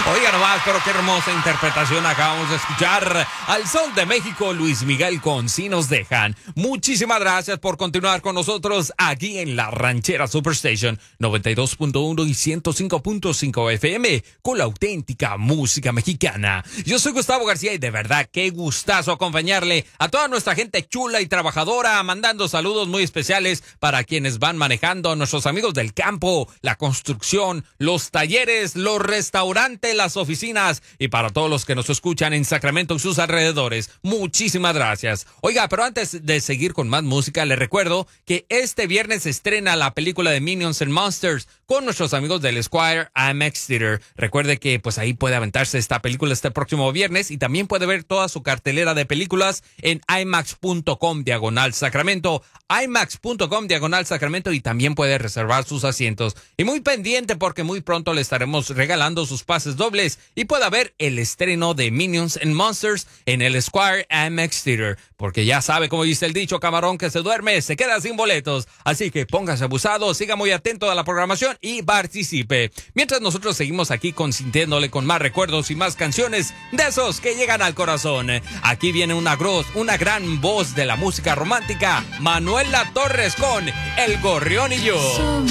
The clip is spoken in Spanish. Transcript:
Oiga nomás, pero qué hermosa interpretación acabamos de escuchar. Al son de México, Luis Miguel con Si Nos Dejan. Muchísimas gracias por continuar con nosotros aquí en la Ranchera Superstation 92.1 y 105.5 FM con la auténtica música mexicana. Yo soy Gustavo García y de verdad qué gustazo acompañarle a toda nuestra gente chula y trabajadora, mandando saludos muy especiales para quienes van manejando, nuestros amigos del campo, la construcción, los talleres, los restaurantes, las oficinas y para todos los que nos escuchan en Sacramento y sus alrededores. Muchísimas gracias. Oiga, pero antes de seguir con más música, les recuerdo que este viernes se estrena la película de Minions and Monsters con nuestros amigos del Squire IMAX Theater. Recuerde que pues ahí puede aventarse esta película este próximo viernes y también puede ver toda su cartelera de películas en imax.com/Sacramento, imax.com/Sacramento y también puede reservar sus asientos. Y muy pendiente porque muy pronto le estaremos regalando sus pases dobles y pueda ver el estreno de Minions and Monsters en el Squire IMAX Theater. Porque ya sabe, como dice el dicho, camarón que se duerme se queda sin boletos. Así que póngase abusado, siga muy atento a la programación y participe. Mientras nosotros seguimos aquí consintiéndole con más recuerdos y más canciones de esos que llegan al corazón. Aquí viene una gran voz de la música romántica, Manuela Torres con El Gorrión y Yo.